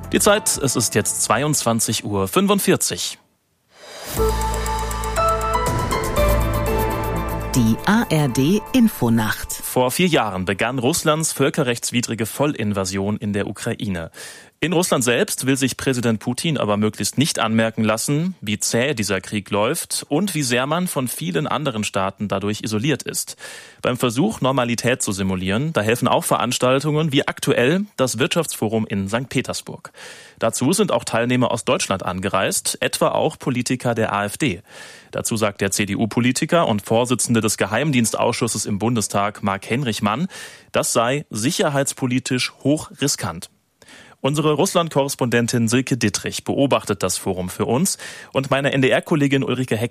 Die Zeit, es ist jetzt 22:45 Uhr. Die ARD-Infonacht. Vor 4 Jahren begann Russlands völkerrechtswidrige Vollinvasion in der Ukraine. In Russland selbst will sich Präsident Putin aber möglichst nicht anmerken lassen, wie zäh dieser Krieg läuft und wie sehr man von vielen anderen Staaten dadurch isoliert ist. Beim Versuch, Normalität zu simulieren, da helfen auch Veranstaltungen wie aktuell das Wirtschaftsforum in St. Petersburg. Dazu sind auch Teilnehmer aus Deutschland angereist, etwa auch Politiker der AfD. Dazu sagt der CDU-Politiker und Vorsitzende des Geheimdienstausschusses im Bundestag, Marc-Henrich Mann, das sei sicherheitspolitisch hochriskant. Unsere Russland-Korrespondentin Silke Dittrich beobachtet das Forum für uns und meine NDR-Kollegin Ulrike Heck